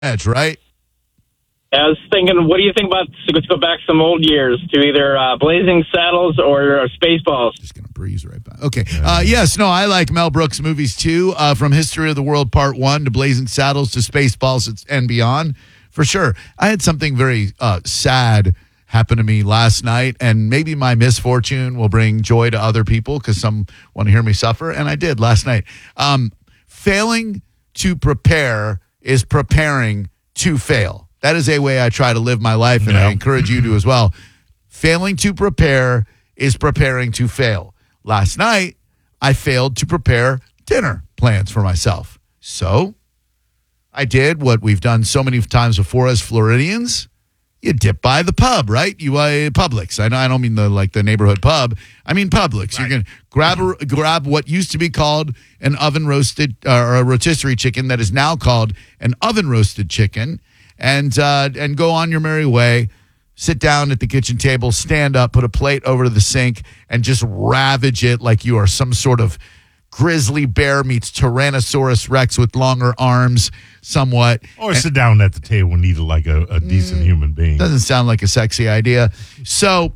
That's right. I was thinking, what do you think about, let's go back some old years to either Blazing Saddles or Spaceballs? Just going to breeze right by. Okay. Yes, no, I like Mel Brooks movies too, from History of the World Part 1 to Blazing Saddles to Spaceballs and beyond, for sure. I had something very sad happen to me last night, and maybe my misfortune will bring joy to other people because some want to hear me suffer, and I did last night. Failing to prepare is preparing to fail. That is a way I try to live my life, and I encourage you to as well. Failing to prepare is preparing to fail. Last night, I failed to prepare dinner plans for myself. So I did what we've done so many times before as Floridians. You dip by the pub, right? You Publix. I don't mean the neighborhood pub. I mean Publix. Right. You're gonna grab what used to be called an oven roasted or a rotisserie chicken that is now called an oven roasted chicken, and go on your merry way. Sit down at the kitchen table, stand up, put a plate over to the sink, and just ravage it like you are some sort of grizzly bear meets Tyrannosaurus Rex with longer arms, somewhat. Or sit down at the table and eat it like a decent human being. Doesn't sound like a sexy idea. So,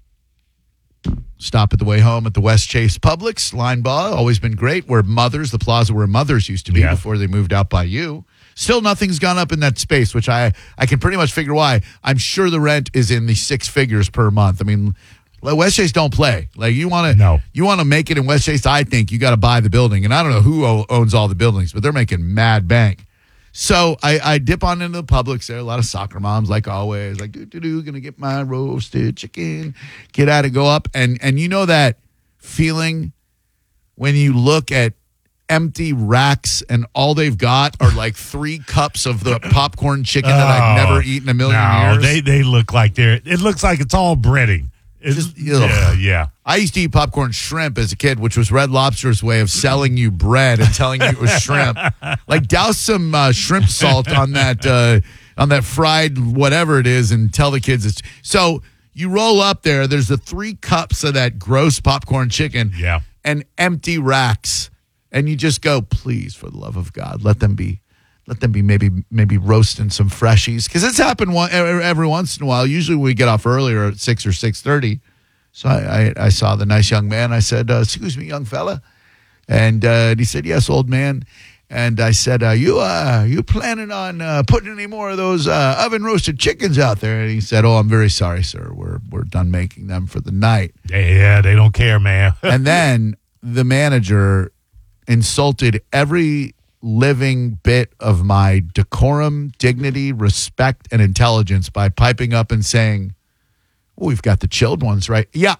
stop at the way home at the West Chase Publix, Line Bar, always been great, the plaza where Mothers used to be before they moved out by you. Still, nothing's gone up in that space, which I can pretty much figure why. I'm sure the rent is in the six figures per month. I mean, West Chase don't play. Like, you want to make it in West Chase, I think you got to buy the building. And I don't know who owns all the buildings, but they're making mad bank. So I dip on into the Publix there. A lot of soccer moms, like always, like, gonna get my roasted chicken. Get out and go up. And you know that feeling when you look at empty racks and all they've got are like 3 cups of the popcorn chicken that I've never eaten in a million years. They look like it looks like it's all breading. Yeah. I used to eat popcorn shrimp as a kid, which was Red Lobster's way of selling you bread and telling you it was shrimp. Like, douse some shrimp salt on that fried whatever it is and tell the kids it's. So you roll up there. There's the 3 cups of that gross popcorn chicken. Yeah. And empty racks, and you just go, please, for the love of God, let them be maybe roasting some freshies, because it's happened every once in a while. Usually we get off earlier at 6 or 6:30. So I saw the nice young man. I said, "Excuse me, young fella," and he said, "Yes, old man." And I said, "You planning on putting any more of those oven roasted chickens out there?" And he said, "Oh, I'm very sorry, sir. We're done making them for the night." Yeah, they don't care, man. And then the manager insulted every living bit of my decorum, dignity, respect, and intelligence by piping up and saying, "Oh, we've got the chilled ones, right?" Yeah,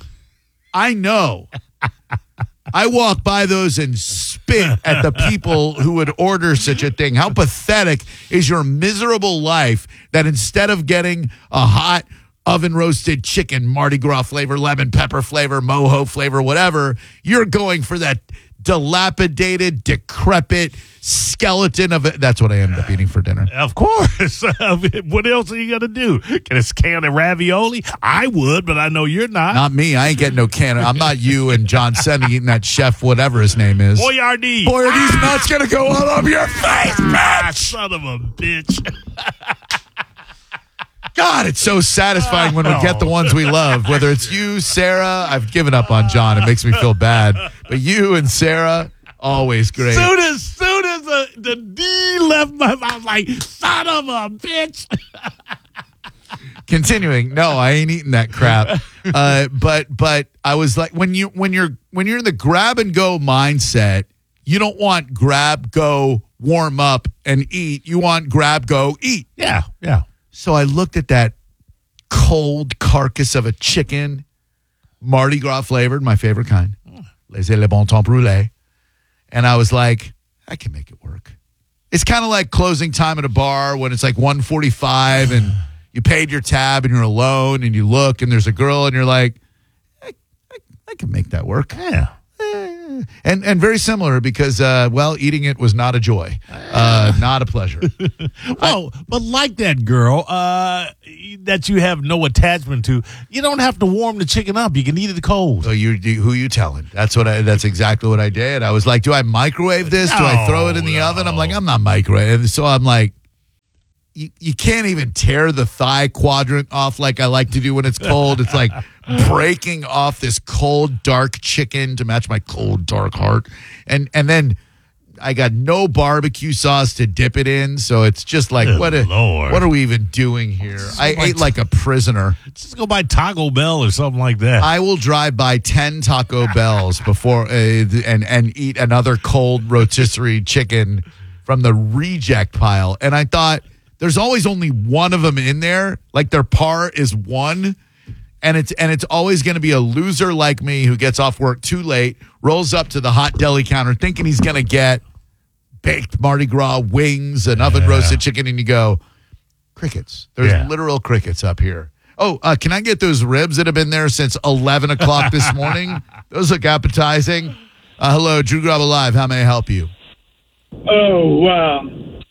I know. I walk by those and spit at the people who would order such a thing. How pathetic is your miserable life that instead of getting a hot oven roasted chicken, Mardi Gras flavor, lemon pepper flavor, mojo flavor, whatever, you're going for that dilapidated, decrepit skeleton of it. That's what I ended up eating for dinner. Of course. What else are you going to do? Get a can of ravioli? I would, but I know you're not. Not me. I ain't getting no can. I'm not you and John Senna eating that chef, whatever his name is. Boyardee. Boy, are these nuts going to go all over your face, bitch? Son of a bitch. God, it's so satisfying when we get the ones we love. Whether it's you, Sarah, I've given up on John. It makes me feel bad. But you and Sarah, always great. Soon as the D left my mouth, I'm like, son of a bitch. Continuing, no, I ain't eating that crap. But I was like, when you're in the grab and go mindset, you don't want grab, go, warm up, and eat. You want grab, go, eat. Yeah. So I looked at that cold carcass of a chicken, Mardi Gras flavored, my favorite kind, Les Le Bon Temps Brûlé, and I was like, I can make it work. It's kind of like closing time at a bar when it's like 1:45 and you paid your tab and you're alone and you look and there's a girl and you're like, I can make that work. Yeah. And very similar because, eating it was not a joy, not a pleasure. But like that girl that you have no attachment to, you don't have to warm the chicken up. You can eat it cold. So who you telling? That's exactly what I did. I was like, do I microwave this? Do I throw it in the oven? I'm like, I'm not microwaving. So I'm like, you can't even tear the thigh quadrant off like I like to do when it's cold. It's like breaking off this cold, dark chicken to match my cold, dark heart. And then I got no barbecue sauce to dip it in, so it's just like, Good Lord. what are we even doing here? I ate like a prisoner. Just go buy Taco Bell or something like that. I will drive by 10 Taco Bells before and eat another cold rotisserie chicken from the reject pile. And I thought, there's always only one of them in there. Like their par is one. And it's always going to be a loser like me who gets off work too late, rolls up to the hot deli counter thinking he's going to get baked Mardi Gras wings and oven roasted chicken. And you go, crickets. There's literal crickets up here. Oh, can I get those ribs that have been there since 11 o'clock this morning? Those look appetizing. Hello, Drew Graba Live. How may I help you? Oh, wow.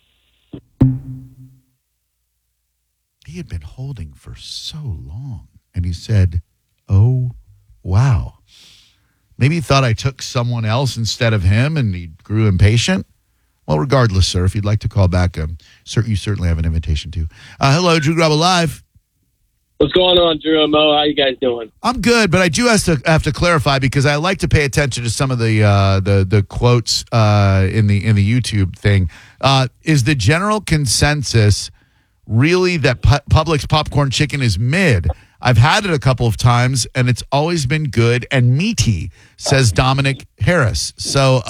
He had been holding for so long. And he said, oh, wow. Maybe he thought I took someone else instead of him and he grew impatient. Well, regardless, sir, if you'd like to call back, you certainly have an invitation to. Hello, Drew Graba Live. What's going on, Drew and Mo? How you guys doing? I'm good, but I do have to clarify because I like to pay attention to some of the quotes in the YouTube thing. Is the general consensus really that Publix popcorn chicken is mid? I've had it a couple of times, and it's always been good and meaty, says Dominic Harris. So,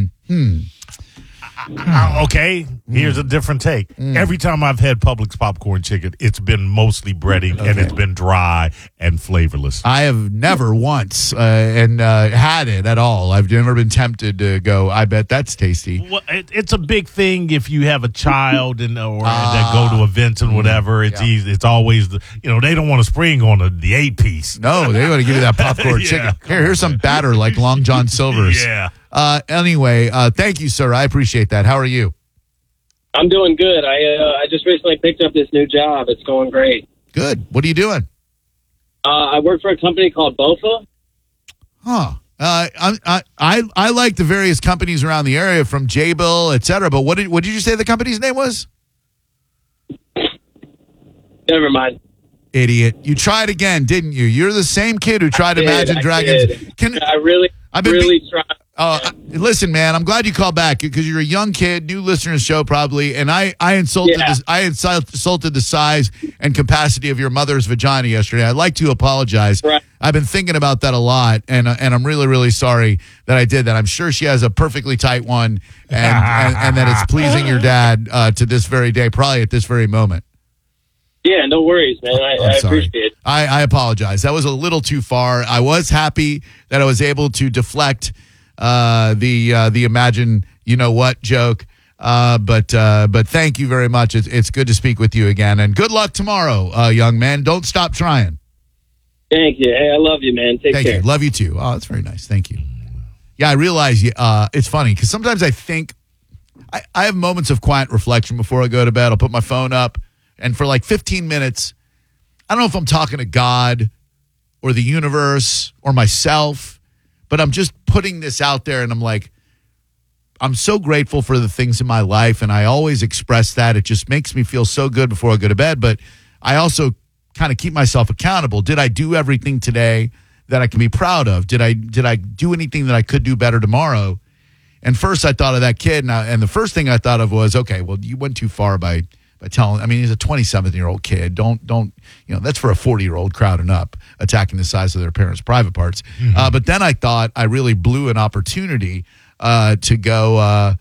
Okay, here's a different take. Every time I've had Publix popcorn chicken, it's been mostly breading and it's been dry and flavorless. I have never once had it at all. I've never been tempted to go, I bet that's tasty. Well, it's a big thing if you have a child and that go to events and whatever. It's easy. It's always they don't want to spring on the 8-piece. No, they want to give you that popcorn chicken. Here's some batter like Long John Silver's. Yeah. Anyway, thank you, sir. I appreciate that. How are you? I'm doing good. I just recently picked up this new job. It's going great. Good. What are you doing? I work for a company called BOFA. Huh. I like the various companies around the area from Jabil, et cetera. But what did you say the company's name was? Never mind. Idiot. You tried again, didn't you? You're the same kid who tried Imagine Dragons. I really tried. Listen, man, I'm glad you called back because you're a young kid, new listener to the show probably, and I insulted the size and capacity of your mother's vagina yesterday. I'd like to apologize. Right. I've been thinking about that a lot, and I'm really, really sorry that I did that. I'm sure she has a perfectly tight one, and that it's pleasing your dad to this very day, probably at this very moment. Yeah, no worries, man. I appreciate it. I apologize. That was a little too far. I was happy that I was able to deflect the Imagine You Know What joke. But thank you very much. It's good to speak with you again, and good luck tomorrow, young man. Don't stop trying. Thank you. Hey, I love you, man. Take care. Thank you. Love you too. Oh, that's very nice. Thank you. Yeah, I realize it's funny because sometimes I think I have moments of quiet reflection before I go to bed. I'll put my phone up, and for like 15 minutes, I don't know if I'm talking to God or the universe or myself, but I'm just putting this out there, and I'm like, I'm so grateful for the things in my life, and I always express that. It just makes me feel so good before I go to bed, but I also kind of keep myself accountable. Did I do everything today that I can be proud of? Did I do anything that I could do better tomorrow? And first I thought of that kid, and the first thing I thought of was, okay, well, you went too far by telling. I mean, he's a 27-year-old kid. Don't that's for a 40-year-old crowding up, attacking the size of their parents' private parts. Mm-hmm. But then I thought I really blew an opportunity to go,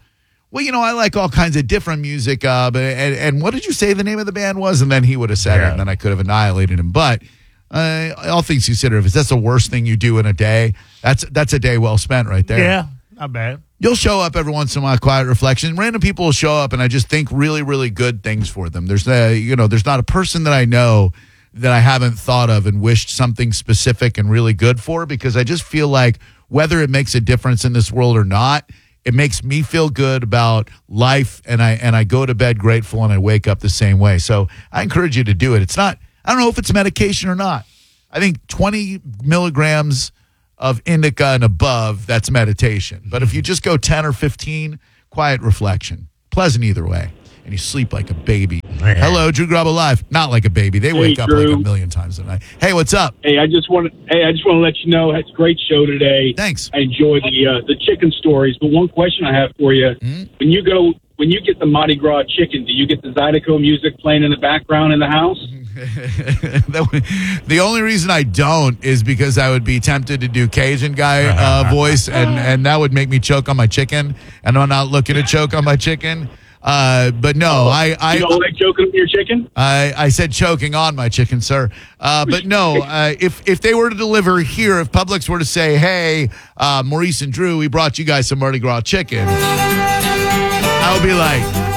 I like all kinds of different music. And what did you say the name of the band was? And then he would have said it, and then I could have annihilated him. But all things considered, if that's the worst thing you do in a day, that's a day well spent right there. Yeah, not bad. You'll show up every once in a while, quiet reflection. Random people will show up, and I just think really, really good things for them. There's not a person that I know that I haven't thought of and wished something specific and really good for, because I just feel like whether it makes a difference in this world or not, it makes me feel good about life, and I go to bed grateful, and I wake up the same way. So I encourage you to do it. It's not, I don't know if it's medication or not. I think 20 milligrams of indica and above, that's meditation. But if you just go 10 or 15, quiet reflection. Pleasant either way. And you sleep like a baby. Hello, Drew Grabo Live. Not like a baby. They wake up Drew. like a million times a night. Hey, what's up? Hey, I just want to let you know it's a great show today. Thanks. I enjoy the chicken stories, but one question I have for you: when you get the Mardi Gras chicken, do you get the Zydeco music playing in the background in the house? The only reason I don't is because I would be tempted to do Cajun guy voice, and that would make me choke on my chicken, and I'm not looking to choke on my chicken. But no, You don't like choking on your chicken? I said choking on my chicken, sir. But no, if they were to deliver here, if Publix were to say, hey, Maurice and Drew, we brought you guys some Mardi Gras chicken, I would be like,